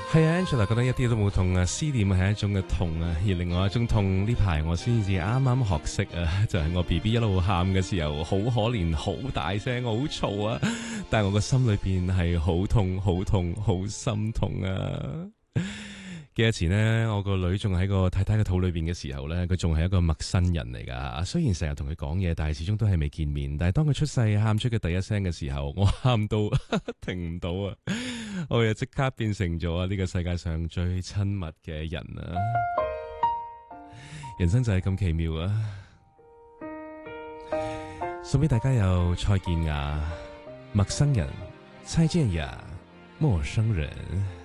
係啊 Angela 覺得一啲都冇痛啊，思念係一種嘅痛啊，而另外一種痛呢排我先至啱啱學識啊，就係我 BB 一路喊嘅時候好可憐好大聲好嘈啊，但係我個心裏邊係好痛好痛好心痛啊。幾日前呢，我個女仲喺個太太嘅肚裏邊嘅時候呢，佢仲係一個陌生人嚟噶。雖然成日同佢講嘢，但係始終都係未見面。但係當佢出世喊出嘅第一聲嘅時候，我喊到停唔到啊！我又即刻變成咗呢個世界上最親密嘅人啊！人生就係咁奇妙啊！送俾大家有蔡健雅、陌生人、蔡健雅、陌生人。